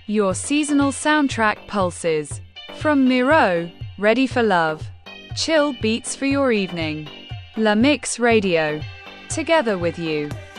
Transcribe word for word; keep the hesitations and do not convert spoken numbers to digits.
Your seasonal soundtrack pulses. From Miro, ready for love. Chill beats for your evening. La Mix Radio. Together with you.